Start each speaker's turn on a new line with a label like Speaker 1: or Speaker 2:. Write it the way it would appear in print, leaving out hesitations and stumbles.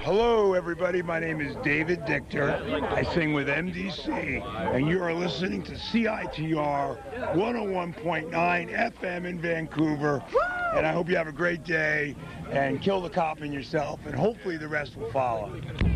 Speaker 1: Hello, everybody. My name is David Dichter. I sing with MDC, and you are listening to CITR 101.9 FM in Vancouver. And I hope you have a great day and kill the cop in yourself, and hopefully the rest will follow.